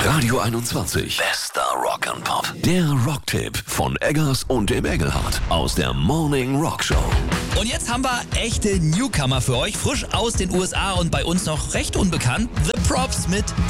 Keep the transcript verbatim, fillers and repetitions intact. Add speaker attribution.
Speaker 1: Radio einundzwanzig. Bester Rock and Pop. Der Rocktipp von Eggers und dem Engelhardt aus der Morning Rock Show.
Speaker 2: Und jetzt haben wir echte Newcomer für euch, frisch aus den U S A und bei uns noch recht unbekannt. The Props mit